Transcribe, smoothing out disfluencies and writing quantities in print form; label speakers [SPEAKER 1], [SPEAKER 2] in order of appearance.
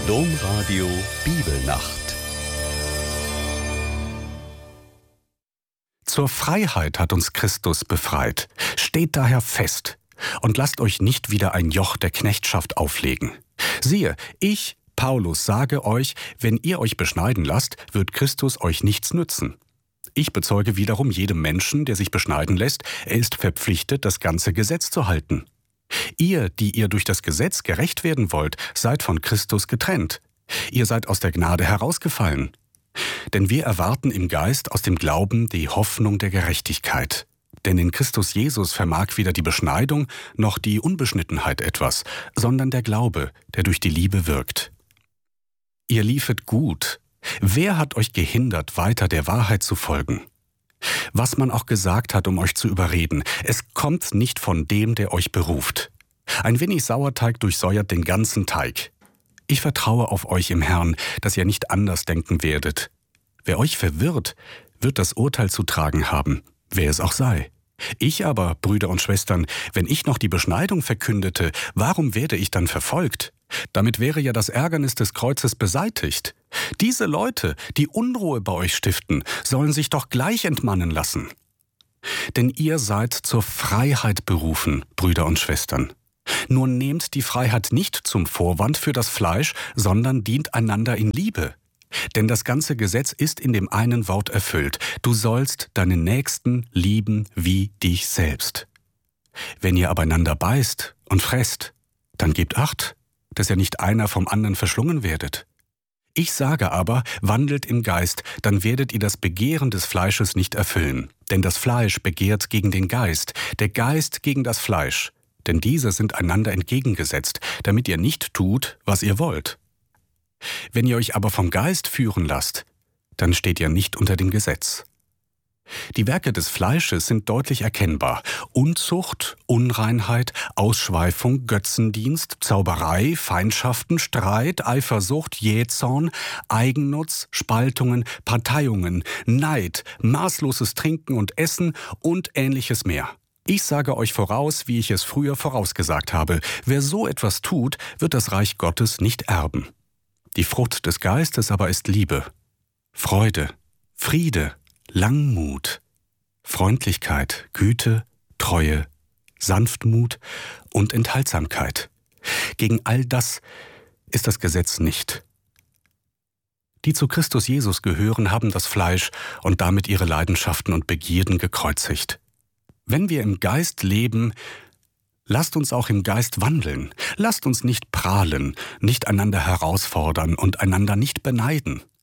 [SPEAKER 1] Domradio Bibelnacht.
[SPEAKER 2] Zur Freiheit hat uns Christus befreit. Steht daher fest und lasst euch nicht wieder ein Joch der Knechtschaft auflegen. Siehe, ich, Paulus, sage euch, wenn ihr euch beschneiden lasst, wird Christus euch nichts nützen. Ich bezeuge wiederum jedem Menschen, der sich beschneiden lässt, er ist verpflichtet, das ganze Gesetz zu halten. Ihr, die ihr durch das Gesetz gerecht werden wollt, seid von Christus getrennt. Ihr seid aus der Gnade herausgefallen. Denn wir erwarten im Geist aus dem Glauben die Hoffnung der Gerechtigkeit. Denn in Christus Jesus vermag weder die Beschneidung noch die Unbeschnittenheit etwas, sondern der Glaube, der durch die Liebe wirkt. Ihr liefet gut. Wer hat euch gehindert, weiter der Wahrheit zu folgen? Was man auch gesagt hat, um euch zu überreden, es kommt nicht von dem, der euch beruft. Ein wenig Sauerteig durchsäuert den ganzen Teig. Ich vertraue auf euch im Herrn, dass ihr nicht anders denken werdet. Wer euch verwirrt, wird das Urteil zu tragen haben, wer es auch sei. Ich aber, Brüder und Schwestern, wenn ich noch die Beschneidung verkündete, warum werde ich dann verfolgt? Damit wäre ja das Ärgernis des Kreuzes beseitigt. Diese Leute, die Unruhe bei euch stiften, sollen sich doch gleich entmannen lassen. Denn ihr seid zur Freiheit berufen, Brüder und Schwestern. Nur nehmt die Freiheit nicht zum Vorwand für das Fleisch, sondern dient einander in Liebe. Denn das ganze Gesetz ist in dem einen Wort erfüllt: Du sollst deinen Nächsten lieben wie dich selbst. Wenn ihr aber einander beißt und fresst, dann gebt Acht, dass ihr nicht einer vom anderen verschlungen werdet. Ich sage aber, wandelt im Geist, dann werdet ihr das Begehren des Fleisches nicht erfüllen. Denn das Fleisch begehrt gegen den Geist, der Geist gegen das Fleisch. Denn diese sind einander entgegengesetzt, damit ihr nicht tut, was ihr wollt. Wenn ihr euch aber vom Geist führen lasst, dann steht ihr nicht unter dem Gesetz. Die Werke des Fleisches sind deutlich erkennbar: Unzucht, Unreinheit, Ausschweifung, Götzendienst, Zauberei, Feindschaften, Streit, Eifersucht, Jähzorn, Eigennutz, Spaltungen, Parteiungen, Neid, maßloses Trinken und Essen und Ähnliches mehr. Ich sage euch voraus, wie ich es früher vorausgesagt habe: Wer so etwas tut, wird das Reich Gottes nicht erben. Die Frucht des Geistes aber ist Liebe, Freude, Friede, Langmut, Freundlichkeit, Güte, Treue, Sanftmut und Enthaltsamkeit. Gegen all das ist das Gesetz nicht. Die zu Christus Jesus gehören, haben das Fleisch und damit ihre Leidenschaften und Begierden gekreuzigt. Wenn wir im Geist leben, lasst uns auch im Geist wandeln. Lasst uns nicht prahlen, nicht einander herausfordern und einander nicht beneiden.